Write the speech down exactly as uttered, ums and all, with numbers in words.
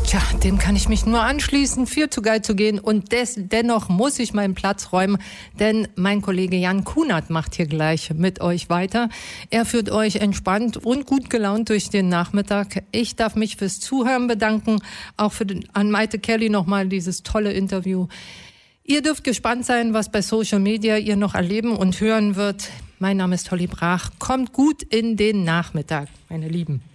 Tja, dem kann ich mich nur anschließen, viel zu geil zu gehen. Und des, dennoch muss ich meinen Platz räumen, denn mein Kollege Jan Kunert macht hier gleich mit euch weiter. Er führt euch entspannt und gut gelaunt durch den Nachmittag. Ich darf mich fürs Zuhören bedanken, auch für den, an Maite Kelly nochmal dieses tolle Interview. Ihr dürft gespannt sein, was bei Social Media ihr noch erleben und hören wird. Mein Name ist Holly Brach. Kommt gut in den Nachmittag, meine Lieben.